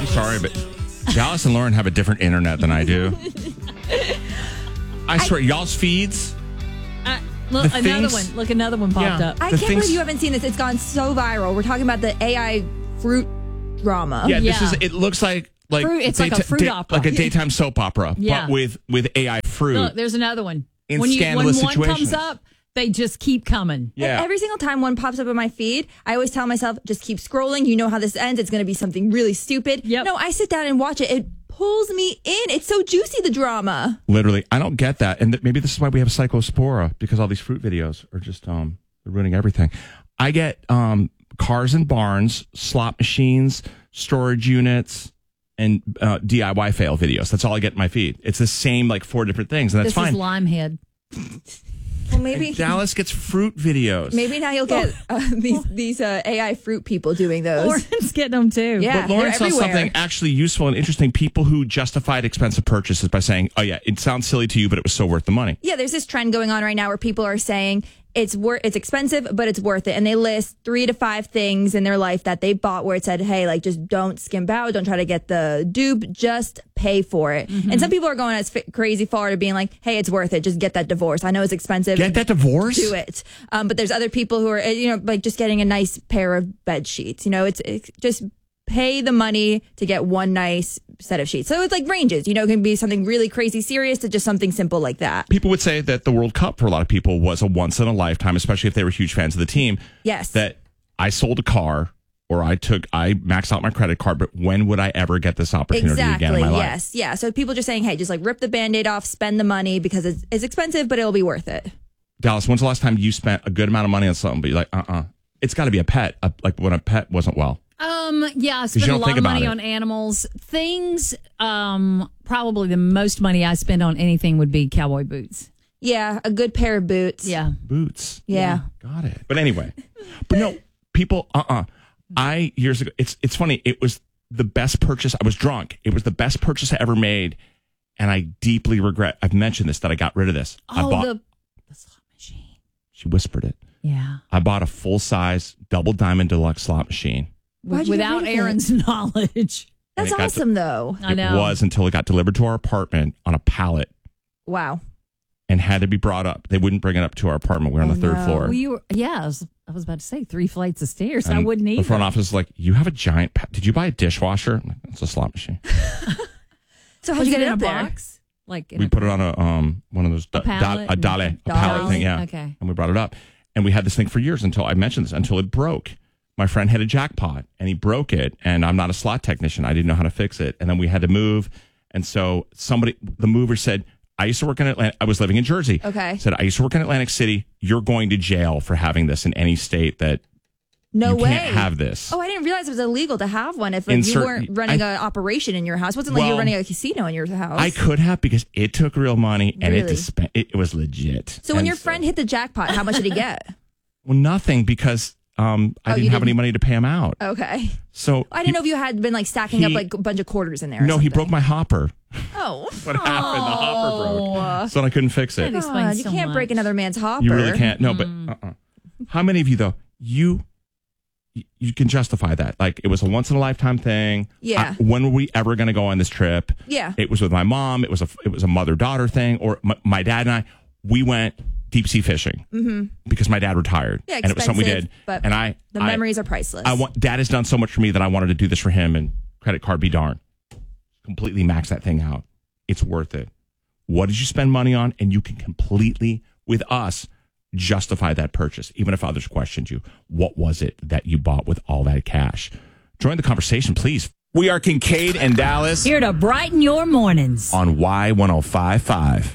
sorry, but Dallas and Lauren have a different internet than I do. I swear, y'all's feeds. Look, another one popped up. I can't believe you haven't seen this. It's gone so viral. We're talking about the AI fruit drama. Yeah, it looks like fruit, it's like a fruit opera. Like a daytime soap opera, yeah. but with AI fruit. Look, there's another one. In when scandalous one situations. comes up, they just keep coming. Yeah. And every single time one pops up on my feed, I always tell myself, just keep scrolling. You know how this ends. It's going to be something really stupid. Yep. No, I sit down and watch it. It pulls me in. It's so juicy, the drama. Literally, I don't get that. And maybe this is why we have Psychospora, because all these fruit videos are just they're ruining everything. I get cars and barns, slot machines, storage units, and DIY fail videos. That's all I get in my feed. It's the same, like 4 different things, and that's fine. This is Limehead. Well, maybe and Dallas gets fruit videos. Maybe now you'll get these AI fruit people doing those. Lauren's getting them too. Yeah, but Lauren saw everywhere. something actually useful and interesting. People who justified expensive purchases by saying, "Oh yeah, it sounds silly to you, but it was so worth the money." Yeah, there's this trend going on right now where people are saying it's expensive, but it's worth it, and they list 3 to 5 things in their life that they bought where it said, "Hey, like just don't skimp out, don't try to get the dupe, just pay for it." Mm-hmm. And some people are going as crazy far to being like, "Hey, it's worth it, just get that divorce. I know it's expensive, Get that divorce, do it." But there's other people who are like just getting a nice pair of bed sheets. It's just pay the money to get one nice set of sheets. So it's like ranges, it can be something really crazy serious to just something simple like that. People would say that the World Cup for a lot of people was a once in a lifetime, especially if they were huge fans of the team. Yes. That I sold a car or I maxed out my credit card, but when would I ever get this opportunity again in my life? Yes. Yeah. So people just saying, hey, just like rip the Band-Aid off, spend the money because it's expensive, but it'll be worth it. Dallas, when's the last time you spent a good amount of money on something, but you're like, it's got to be a pet, like when a pet wasn't well? Yeah, I spent a lot of money on animals. Things, probably the most money I spend on anything would be cowboy boots. Yeah, a good pair of boots. Yeah. Boots. Yeah. Got it. But anyway, no, people, years ago, it's funny. It was the best purchase. I was drunk. It was the best purchase I ever made. And I deeply regret, I've mentioned this, that I got rid of this. I bought the slot machine. She whispered it. Yeah. I bought a full-size double diamond deluxe slot machine. Without Aaron's knowledge. That's awesome, though. I know. It was until it got delivered to our apartment on a pallet. Wow. And had to be brought up. They wouldn't bring it up to our apartment. We're on the 3rd floor. Well, I was about to say 3 flights of stairs. And I wouldn't either. The front office is like, you have a giant... Did you buy a dishwasher? I'm like, it's a slot machine. So how'd you get it in up a there? Box? We put it on a one of those... A pallet? A pallet thing, yeah. Okay. And we brought it up. And we had this thing for years until it broke. My friend had a jackpot and he broke it. And I'm not a slot technician. I didn't know how to fix it. And then we had to move. And so the mover said, I used to work in Atlanta. I was living in Jersey. Okay. Said, I used to work in Atlantic City. You're going to jail for having this in any state that No you way. can't have this. Oh, I didn't realize it was illegal to have one if you weren't running an operation in your house. It wasn't like you were running a casino in your house. I could have because it took real money and Really? it was legit. So when your friend hit the jackpot, how much did he get? Well, nothing because I didn't have any money to pay him out. Okay. So I didn't know if you had been like stacking up like a bunch of quarters in there. No, he broke my hopper. Oh. What happened? The hopper broke. So I couldn't fix it. God, you can't break another man's hopper. You really can't. No, but how many of you though? You can justify that. Like it was a once in a lifetime thing. Yeah. When were we ever going to go on this trip? Yeah. It was with my mom. It was a mother-daughter thing. Or my dad and I, we went deep sea fishing because my dad retired. Yeah, and it was something we did. But and the memories are priceless. Dad has done so much for me that I wanted to do this for him, and credit card be darned. Completely max that thing out. It's worth it. What did you spend money on? And you can completely, with us, justify that purchase, even if others questioned you. What was it that you bought with all that cash? Join the conversation, please. We are Kincaid and Dallas. Here to brighten your mornings. On Y1055.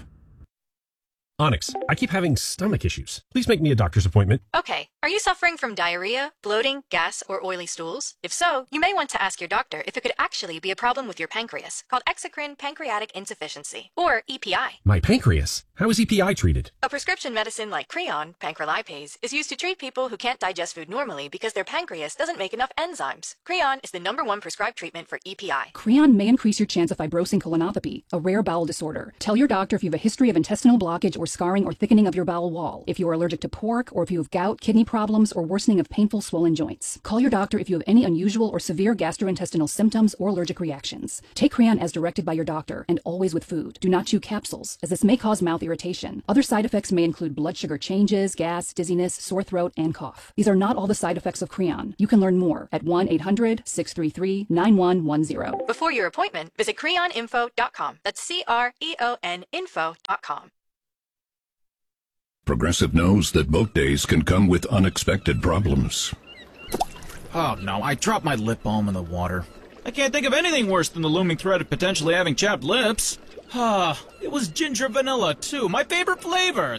Onyx, I keep having stomach issues. Please make me a doctor's appointment. Okay, are you suffering from diarrhea, bloating, gas, or oily stools? If so, you may want to ask your doctor if it could actually be a problem with your pancreas, called exocrine pancreatic insufficiency, or EPI. My pancreas? How is EPI treated? A prescription medicine like Creon, pancrelipase, is used to treat people who can't digest food normally because their pancreas doesn't make enough enzymes. Creon is the #1 prescribed treatment for EPI. Creon may increase your chance of fibrosing colonopathy, a rare bowel disorder. Tell your doctor if you have a history of intestinal blockage or or scarring or thickening of your bowel wall, if you are allergic to pork, or if you have gout, kidney problems, or worsening of painful swollen joints. Call your doctor if you have any unusual or severe gastrointestinal symptoms or allergic reactions. Take Creon as directed by your doctor and always with food. Do not chew capsules, as this may cause mouth irritation. Other side effects may include blood sugar changes, gas, dizziness, sore throat, and cough. These are not all the side effects of Creon. You can learn more at 1-800-633-9110. Before your appointment, visit creoninfo.com. That's CREON info.com. Progressive knows that boat days can come with unexpected problems. Oh no, I dropped my lip balm in the water. I can't think of anything worse than the looming threat of potentially having chapped lips. It was ginger vanilla too, my favorite flavor.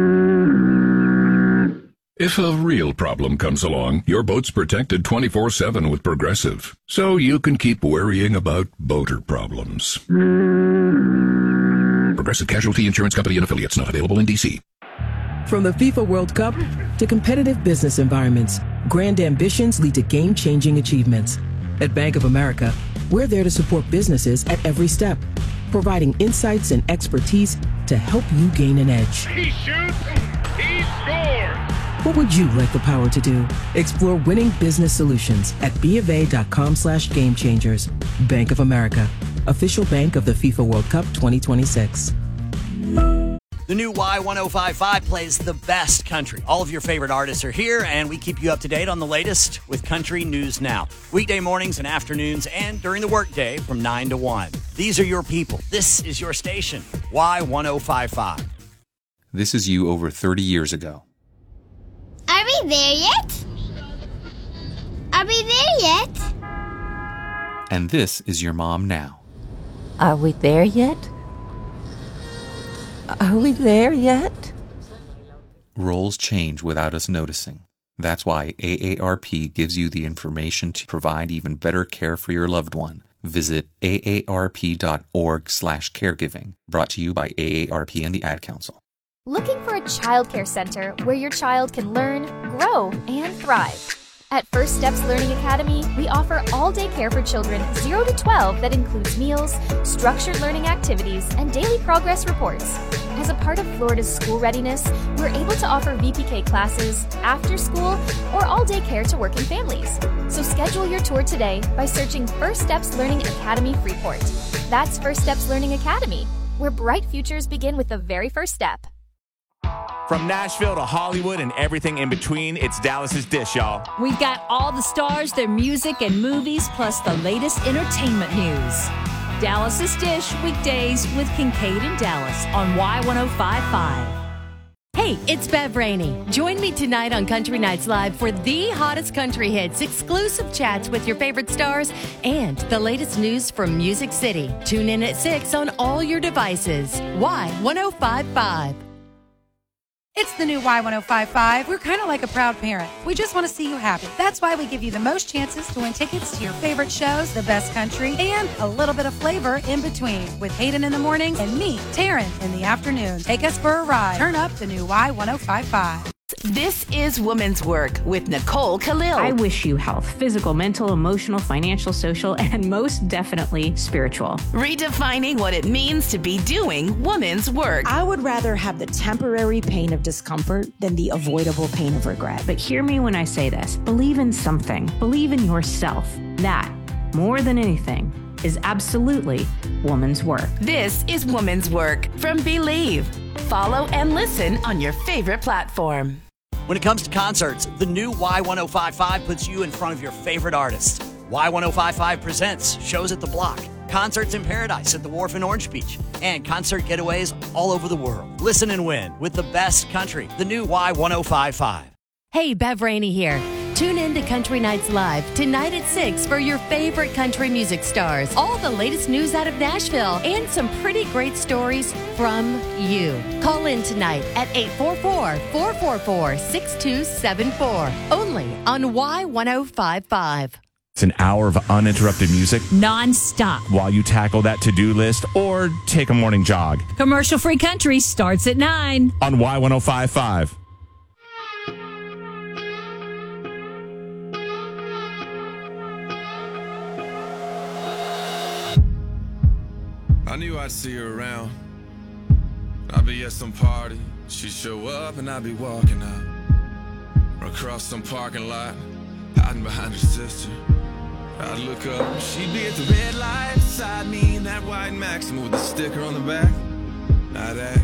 If a real problem comes along, your boat's protected 24/7 with Progressive, so you can keep worrying about boater problems. Progressive Casualty Insurance Company and affiliates, not available in D.C. From the FIFA World Cup to competitive business environments, grand ambitions lead to game-changing achievements. At Bank of America, we're there to support businesses at every step, providing insights and expertise to help you gain an edge. He shoots, he scores! What would you like the power to do? Explore winning business solutions at BofA.com/gamechangers. Bank of America, official bank of the FIFA World Cup 2026. The new Y1055 plays the best country. All of your favorite artists are here, and we keep you up to date on the latest with Country News Now. Weekday mornings and afternoons and during the workday from 9 to 1. These are your people. This is your station, Y1055. This is you over 30 years ago. Are we there yet? Are we there yet? And this is your mom now. Are we there yet? Are we there yet? Roles change without us noticing. That's why AARP gives you the information to provide even better care for your loved one. Visit aarp.org/caregiving. Brought to you by AARP and the Ad Council. Looking for a childcare center where your child can learn, grow, and thrive? At First Steps Learning Academy, we offer all-day care for children 0 to 12 that includes meals, structured learning activities, and daily progress reports. As a part of Florida's school readiness, we're able to offer VPK classes, after school, or all-day care to working families. So schedule your tour today by searching First Steps Learning Academy Freeport. That's First Steps Learning Academy, where bright futures begin with the very first step. From Nashville to Hollywood and everything in between, it's Dallas's Dish, y'all. We've got all the stars, their music and movies, plus the latest entertainment news. Dallas's Dish, weekdays with Kincaid and Dallas on Y1055. Hey, it's Bev Rainey. Join me tonight on Country Nights Live for the hottest country hits, exclusive chats with your favorite stars, and the latest news from Music City. Tune in at 6 on all your devices. Y1055. It's the new Y1055. We're kind of like a proud parent. We just want to see you happy. That's why we give you the most chances to win tickets to your favorite shows, the best country, and a little bit of flavor in between. With Hayden in the morning and me, Taryn, in the afternoon. Take us for a ride. Turn up the new Y1055. This is Woman's Work with Nicole Khalil. I wish you health, physical, mental, emotional, financial, social, and most definitely spiritual. Redefining what it means to be doing woman's work. I would rather have the temporary pain of discomfort than the avoidable pain of regret. But hear me when I say this. Believe in something. Believe in yourself. That, more than anything, is absolutely woman's work. This is Woman's Work from Believe. Follow and listen on your favorite platform. When it comes to concerts, the new Y1055 puts you in front of your favorite artists. Y1055 presents shows at the Block, concerts in Paradise at the Wharf in Orange Beach, and concert getaways all over the world. Listen and win with the best country, the new Y1055. Hey, Bev Rainey here. Tune in to Country Nights Live tonight at 6 for your favorite country music stars, all the latest news out of Nashville, and some pretty great stories from you. Call in tonight at 844-444-6274, only on Y1055. It's an hour of uninterrupted music non-stop while you tackle that to-do list or take a morning jog. Commercial-free country starts at 9 on Y1055. I knew I'd see her around. I've I'd be at some party, she'd show up and I'd be walking out. Or across some parking lot, hiding behind her sister. I'd look up, she'd be at the red light beside me in that white Maxima with a sticker on the back. I'd ask,